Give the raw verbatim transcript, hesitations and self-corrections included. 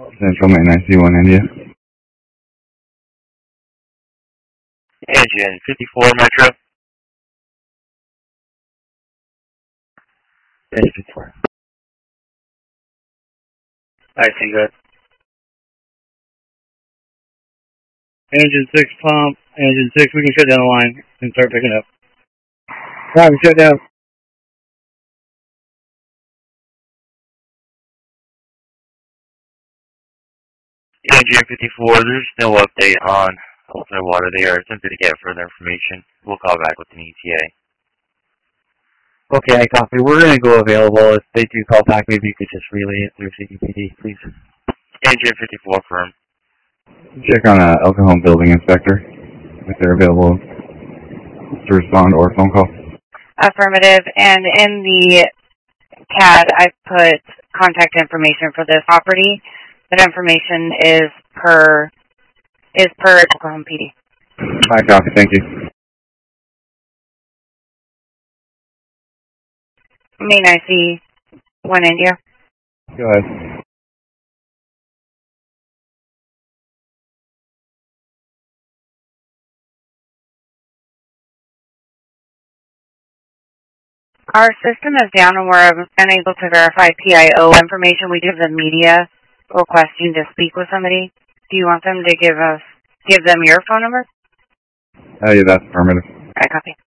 Central Main I C one India. Engine fifty-four Metro. Engine fifty-four. I see, good. Engine six pump, engine six, we can shut down the line and start picking up. Time shut down. Engine fifty-four, there's no update on ultimate water. They are attempting to get further information. We'll call back with an E T A. Okay, I copy. We're going to go available. If they do call back, maybe you could just relay it through C Q P D, please. Engine fifty-four firm. Check on a El Cajon building inspector if they're available to respond or phone call. Affirmative. And in the C A D, I put contact information for this property. That information is per is per El Cajon P D. I copy. Thank you. Main I C one India. Go ahead. Our system is down and we're unable to verify P I O information. We do have the media requesting to speak with somebody. Do you want them to give us give them your phone number? Oh, yeah, that's affirmative. I copy.